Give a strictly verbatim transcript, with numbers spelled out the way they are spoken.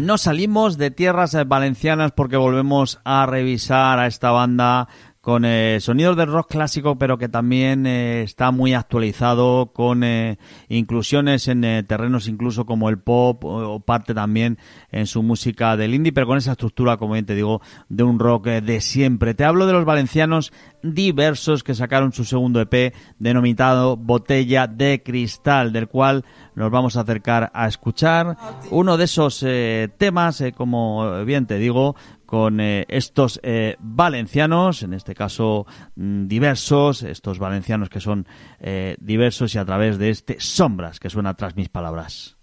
no salimos de tierras valencianas porque volvemos a revisar a esta banda con eh, sonidos del rock clásico, pero que también eh, está muy actualizado, con eh, inclusiones en eh, terrenos incluso como el pop, o, o parte también en su música del indie, pero con esa estructura, como bien te digo, de un rock eh, de siempre. Te hablo de los valencianos Diversos, que sacaron su segundo E P denominado Botella de Cristal, del cual nos vamos a acercar a escuchar uno de esos eh, temas, eh, como bien te digo, con eh, estos eh, valencianos, en este caso mmm, Diversos, estos valencianos que son eh, diversos, y a través de este Sombras, que suena tras mis palabras.